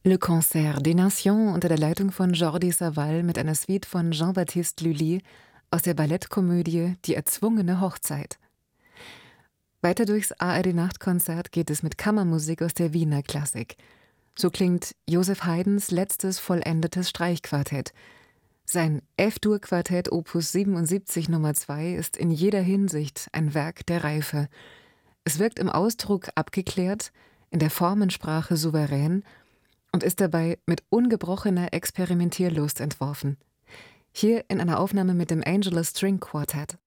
Le Concert des Nations unter der Leitung von Jordi Savall mit einer Suite von Jean-Baptiste Lully aus der Ballettkomödie Die erzwungene Hochzeit. Weiter durchs ARD-Nachtkonzert geht es mit Kammermusik aus der Wiener Klassik. So klingt Joseph Haydns letztes vollendetes Streichquartett. Sein F-Dur-Quartett Opus 77 Nummer 2 ist in jeder Hinsicht ein Werk der Reife. Es wirkt im Ausdruck abgeklärt, in der Formensprache souverän und ist dabei mit ungebrochener Experimentierlust entworfen. Hier in einer Aufnahme mit dem Angelus String Quartet.